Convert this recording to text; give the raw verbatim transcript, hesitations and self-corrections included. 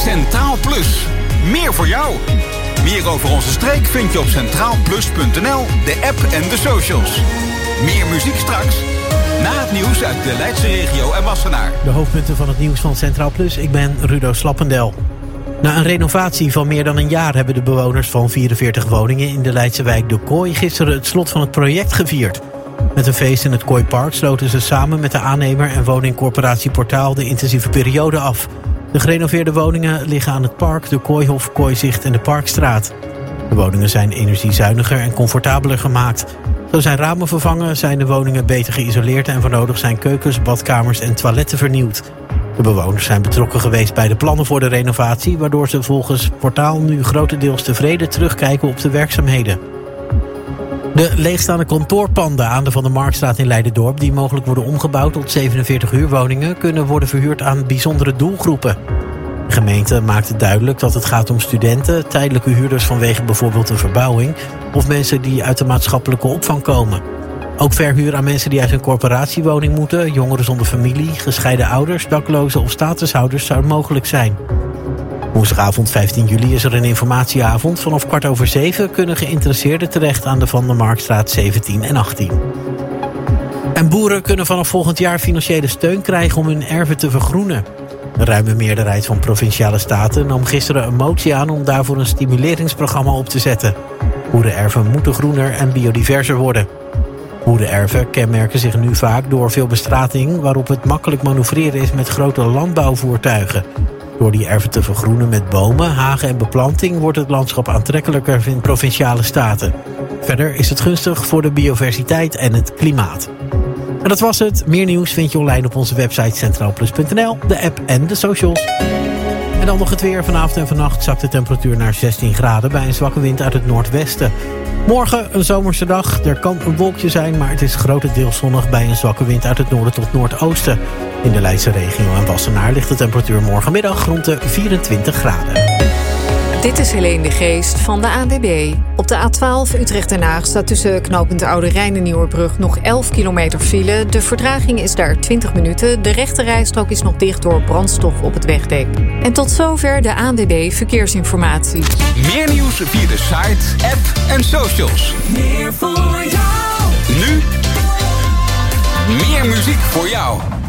Centraal Plus. Meer voor jou. Meer over onze streek vind je op centraal plus punt n l, de app en de socials. Meer muziek straks. Na het nieuws uit de Leidse regio en Wassenaar. De hoofdpunten van het nieuws van Centraal Plus. Ik ben Rudo Slappendel. Na een renovatie van meer dan een jaar hebben de bewoners van vierenveertig woningen in de Leidse wijk De Kooi gisteren het slot van het project gevierd. Met een feest in het Kooipark sloten ze samen met de aannemer en woningcorporatie Portaal de intensieve periode af. De gerenoveerde woningen liggen aan het park, de Kooihof, Kooizicht en de Parkstraat. De woningen zijn energiezuiniger en comfortabeler gemaakt. Zo zijn ramen vervangen, zijn de woningen beter geïsoleerd en voor nodig zijn keukens, badkamers en toiletten vernieuwd. De bewoners zijn betrokken geweest bij de plannen voor de renovatie, waardoor ze volgens Portaal nu grotendeels tevreden terugkijken op de werkzaamheden. De leegstaande kantoorpanden aan de Van der Marktstraat in Leiderdorp, die mogelijk worden omgebouwd tot zevenenveertig huurwoningen, kunnen worden verhuurd aan bijzondere doelgroepen. De gemeente maakt het duidelijk dat het gaat om studenten, tijdelijke huurders vanwege bijvoorbeeld een verbouwing of mensen die uit de maatschappelijke opvang komen. Ook verhuur aan mensen die uit een corporatiewoning moeten, jongeren zonder familie, gescheiden ouders, daklozen of statushouders zou mogelijk zijn. Woensdagavond vijftien juli is er een informatieavond. Vanaf kwart over zeven kunnen geïnteresseerden terecht aan de Van der Marktstraat zeventien en achttien. En boeren kunnen vanaf volgend jaar financiële steun krijgen om hun erven te vergroenen. Een ruime meerderheid van provinciale staten nam gisteren een motie aan om daarvoor een stimuleringsprogramma op te zetten. Boerenerven moeten groener en biodiverser worden. Boerenerven kenmerken zich nu vaak door veel bestrating, waarop het makkelijk manoeuvreren is met grote landbouwvoertuigen. Door die erven te vergroenen met bomen, hagen en beplanting wordt het landschap aantrekkelijker in provinciale staten. Verder is het gunstig voor de biodiversiteit en het klimaat. En dat was het. Meer nieuws vind je online op onze website centraal plus punt n l, de app en de socials. En dan nog het weer. Vanavond en vannacht zakt de temperatuur naar zestien graden bij een zwakke wind uit het noordwesten. Morgen een zomerse dag. Er kan een wolkje zijn, maar het is grotendeels zonnig bij een zwakke wind uit het noorden tot noordoosten. In de Leidse regio en Wassenaar ligt de temperatuur morgenmiddag rond de vierentwintig graden. Dit is Helene de Geest van de A N W B. Op de A twaalf Utrecht-Den Haag staat tussen knooppunt Oude Rijn en Nieuwerbrug nog elf kilometer file. De vertraging is daar twintig minuten. De rechte rijstrook is nog dicht door brandstof op het wegdek. En tot zover de A N W B Verkeersinformatie. Meer nieuws via de site, app en socials. Meer voor jou. Nu meer muziek voor jou.